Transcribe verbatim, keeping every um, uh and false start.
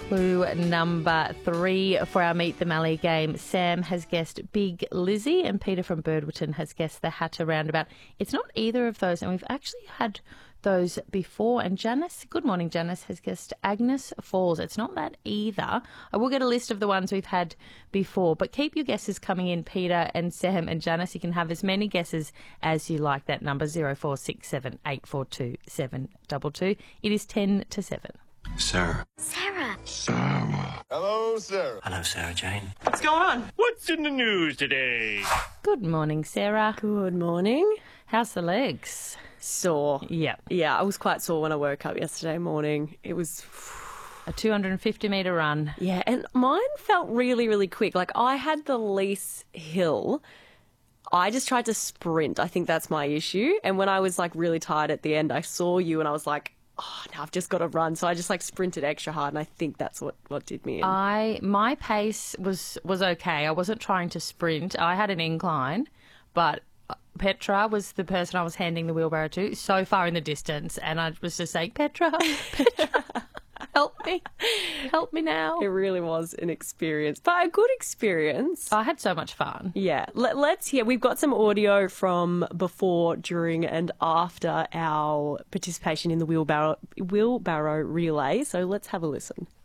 Clue number three for our Meet the Mallee game. Sam has guessed Big Lizzie and Peter from Birdwitton has guessed the Hatter Roundabout. It's not either of those, and we've actually had those before. And Janice, good morning, Janice, has guessed Agnes Falls. It's not that either. I will get a list of the ones we've had before, but keep your guesses coming in, Peter and Sam and Janice. You can have as many guesses as you like. That number, zero four six seven eight four two seven two two. It is ten to seven. Sarah. Sarah. Sarah. Hello, Sarah. Hello, Sarah Jane. What's going on? What's in the news today? Good morning, Sarah. Good morning. How's the legs? Sore. Yeah. Yeah, I was quite sore when I woke up yesterday morning. It was... A two hundred fifty metre run. Yeah, and mine felt really, really quick. Like, I had the lease hill. I just tried to sprint. I think that's my issue. And when I was, like, really tired at the end, I saw you and I was like, oh, no, I've just got to run. So I just, like, sprinted extra hard, and I think that's what, what did me in. I My pace was, was okay. I wasn't trying to sprint. I had an incline, but Petra was the person I was handing the wheelbarrow to, so far in the distance, and I was just saying, Petra, Petra, help me, help me now. It really was an experience, but a good experience. I had so much fun. Yeah, Let, let's hear. We've got some audio from before, during and after our participation in the wheelbarrow, wheelbarrow relay, so let's have a listen.